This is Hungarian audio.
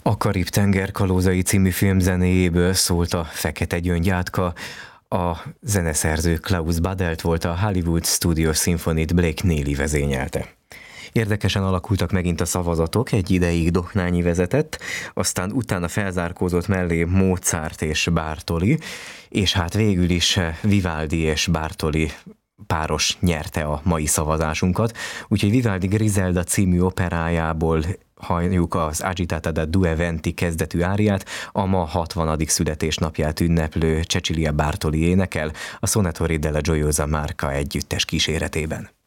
A Karib-tenger kalózai című film zenéjéből szólt a Fekete gyöngyátka. A zeneszerző Klaus Badelt volt, a Hollywood Studios Symphony-t Blake Neely vezényelte. Érdekesen alakultak megint a szavazatok, egy ideig Dohnányi vezetett, aztán utána felzárkózott mellé Mozart és Bartoli, és hát végül is Vivaldi és Bartoli páros nyerte a mai szavazásunkat, úgyhogy Vivaldi Griselda című operájából halljuk az Agitata due venti kezdetű áriát, a ma 60. születésnapját ünneplő Cecilia Bartoli énekel, a Suonatori della Gioiosa Marca együttes kíséretében.